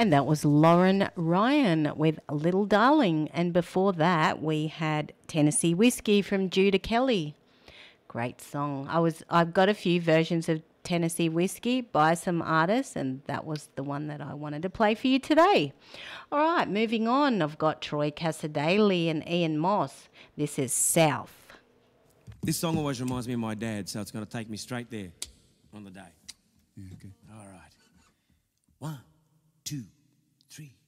And that was Lauren Ryan with Little Darling. And before that, we had Tennessee Whiskey from Judah Kelly. Great song. I've got a few versions of Tennessee Whiskey by some artists, and that was the one that I wanted to play for you today. All right, moving on. I've got Troy Cassadaly and Ian Moss. This is South. This song always reminds me of my dad, so it's going to take me straight there on the day. Yeah, okay. All right. 1, 2, 3.